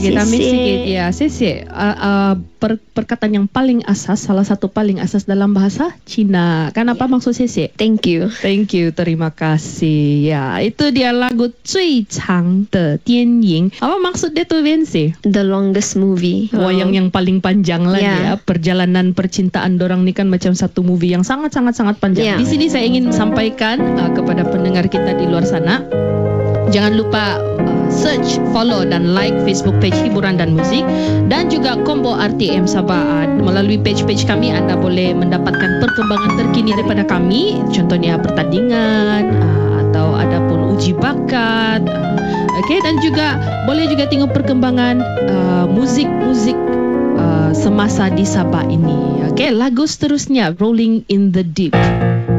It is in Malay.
kita ambil sikit. Ya, sese. Perkataan yang paling asas, salah satu paling asas dalam bahasa Cina. Kan apa maksud sese? Thank you. Thank you, terima kasih. Ya, itu dia lagu 最长的电影. Apa maksud dia tu, Vinci? The longest movie. Wayang yang paling panjang lah ya. Perjalanan percintaan dorang ni kan macam satu movie yang sangat panjang. Di sini saya ingin sampaikan kepada pendengar kita di luar sana, jangan lupa search, follow dan like Facebook page Hiburan dan Muzik dan juga Combo RTM Sabah. Melalui page-page kami anda boleh mendapatkan perkembangan terkini daripada kami, contohnya pertandingan atau ada pun uji bakat. Okey, dan juga boleh juga tengok perkembangan muzik-muzik semasa di Sabah ini. Okey, lagu seterusnya Rolling in the Deep.